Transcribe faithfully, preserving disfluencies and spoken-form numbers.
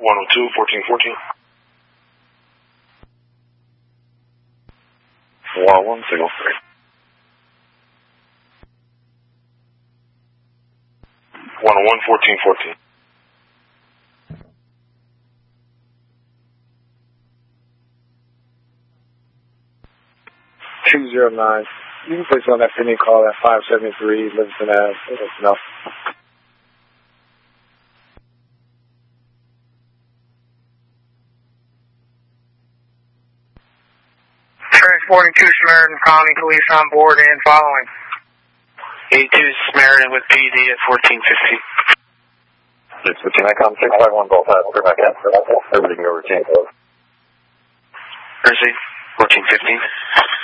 one oh two, fourteen fourteen. one oh one, signal three. one oh one, fourteen fourteen. two zero nine. You can place on that pending call at five seventy-three Livingston Avenue. That's enough. Transporting to Samaritan County Police on board and following. eighty-two Samaritan with P D at fourteen fifteen. six fifteen, I come six five one, both sides. We'll back in. Everybody can go routine. Jersey, fourteen fifteen.